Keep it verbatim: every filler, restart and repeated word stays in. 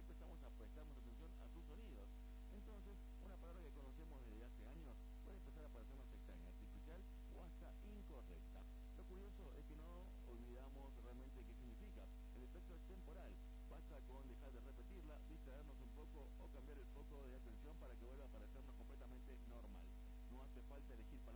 empezamos a prestar más atención a sus sonidos. Entonces, una palabra que conocemos desde hace años puede empezar a parecernos extraña, artificial o hasta incorrecta. Lo curioso es que no olvidamos realmente qué significa. El efecto es temporal. Basta con dejar de repetirla, distraernos un poco o cambiar el foco de atención para que vuelva a parecernos completamente normal. No hace falta elegir palabras